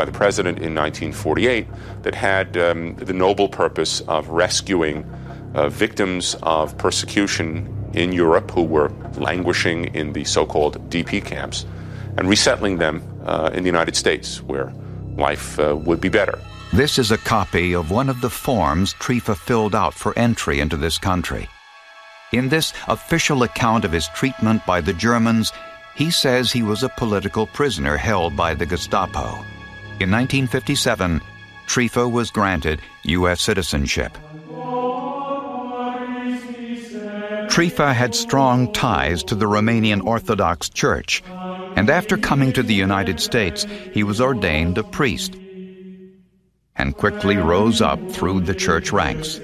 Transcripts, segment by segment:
by the president in 1948 that had the noble purpose of rescuing victims of persecution in Europe who were languishing in the so-called DP camps and resettling them in the United States, where life would be better. This is a copy of one of the forms Triefa filled out for entry into this country. In this official account of his treatment by the Germans, he says he was a political prisoner held by the Gestapo. In 1957, Triefa was granted U.S. citizenship. Triefa had strong ties to the Romanian Orthodox Church, and after coming to the United States, he was ordained a priest and quickly rose up through the church ranks.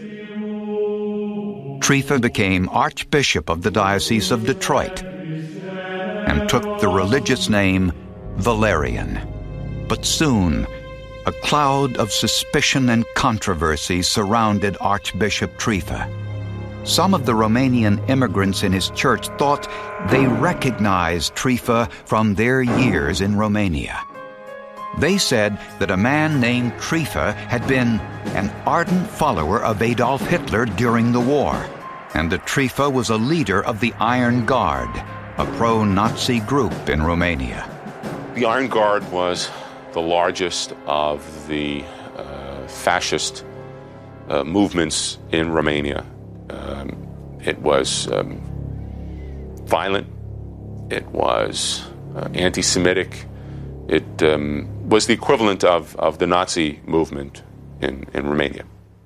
Triefa became Archbishop of the Diocese of Detroit and took the religious name Valerian. But soon, a cloud of suspicion and controversy surrounded Archbishop Triefa. Some of the Romanian immigrants in his church thought they recognized Triefa from their years in Romania. They said that a man named Triefa had been an ardent follower of Adolf Hitler during the war, and that Triefa was a leader of the Iron Guard, a pro-Nazi group in Romania. The Iron Guard was the largest of the fascist movements in Romania. It was violent. It was anti-Semitic. It was the equivalent of the Nazi movement in Romania.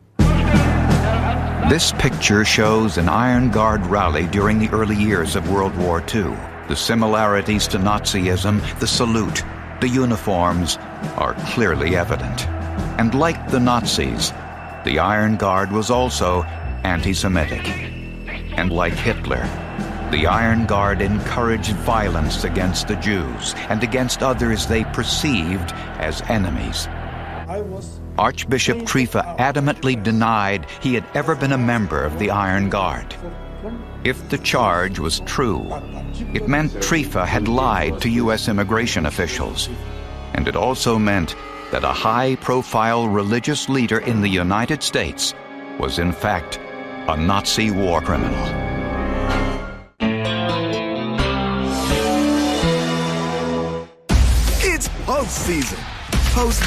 This picture shows an Iron Guard rally during the early years of World War II. The similarities to Nazism, the salute, the uniforms are clearly evident. And like the Nazis, the Iron Guard was also anti-Semitic. And like Hitler, the Iron Guard encouraged violence against the Jews and against others they perceived as enemies. Archbishop Triefa adamantly denied he had ever been a member of the Iron Guard. If the charge was true, it meant Triefa had lied to U.S. immigration officials. And it also meant that a high-profile religious leader in the United States was in fact a Nazi war criminal. It's postseason.